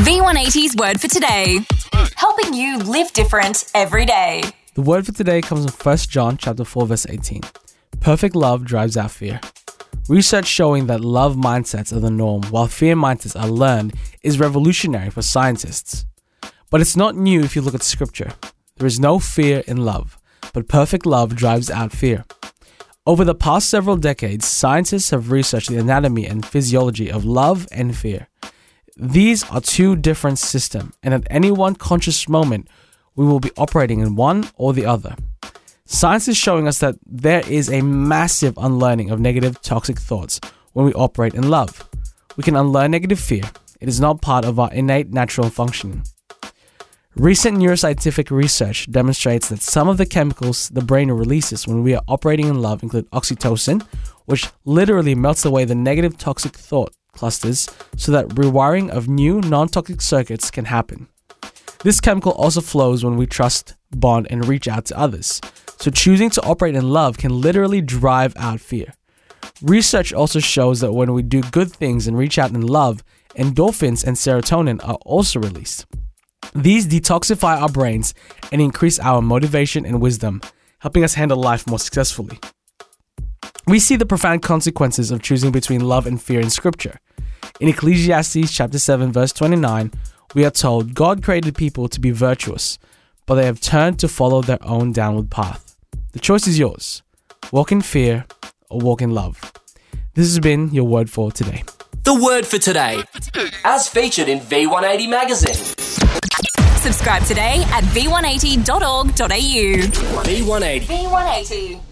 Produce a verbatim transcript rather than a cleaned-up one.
V one eighty's word for today. Helping you live different every day. The word for today comes from First John chapter four, verse eighteen. Perfect love drives out fear. Research showing that love mindsets are the norm, while fear mindsets are learned, is revolutionary for scientists. But it's not new if you look at scripture. There is no fear in love, but perfect love drives out fear. Over the past several decades, scientists have researched the anatomy and physiology of love and fear. These are two different systems, and at any one conscious moment, we will be operating in one or the other. Science is showing us that there is a massive unlearning of negative, toxic thoughts when we operate in love. We can unlearn negative fear. It is not part of our innate natural functioning. Recent neuroscientific research demonstrates that some of the chemicals the brain releases when we are operating in love include oxytocin, which literally melts away the negative toxic thought clusters so that rewiring of new non-toxic circuits can happen. This chemical also flows when we trust, bond, and reach out to others. So choosing to operate in love can literally drive out fear. Research also shows that when we do good things and reach out in love, endorphins and serotonin are also released. These detoxify our brains and increase our motivation and wisdom, helping us handle life more successfully. We see the profound consequences of choosing between love and fear in Scripture. In Ecclesiastes chapter seven, verse twenty-nine, we are told God created people to be virtuous, but they have turned to follow their own downward path. The choice is yours. Walk in fear or walk in love. This has been your word for today. The word for today, as featured in V one eighty magazine. Subscribe today at v one eighty dot org dot a u. V one eighty. V one eighty.